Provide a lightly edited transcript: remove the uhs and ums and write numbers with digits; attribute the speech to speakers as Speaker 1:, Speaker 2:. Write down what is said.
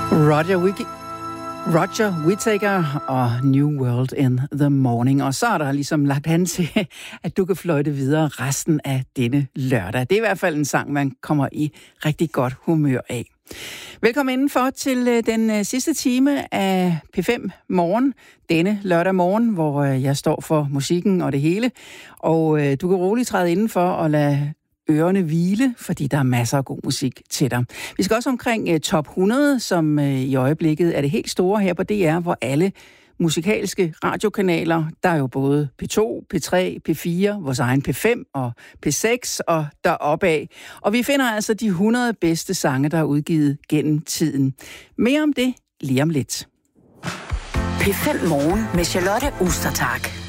Speaker 1: Roger Whittaker og New World in the Morning. Og så er der ligesom lagt an til, at du kan fløjte videre resten af denne lørdag. Det er i hvert fald en sang, man kommer i rigtig godt humør af. Velkommen indenfor til den sidste time af P5 Morgen, denne lørdag morgen, hvor jeg står for musikken og det hele. Og du kan roligt træde indenfor og lade ørerne hvile, fordi der er masser af god musik til dig. Vi skal også omkring top 100, som i øjeblikket er det helt store her på DR, hvor alle musikalske radiokanaler, der er jo både P2, P3, P4, vores egen P5 og P6 og deroppe af. Og vi finder altså de 100 bedste sange, der er udgivet gennem tiden. Mere om det lige om lidt.
Speaker 2: P5 Morgen med Charlotte Ostertag.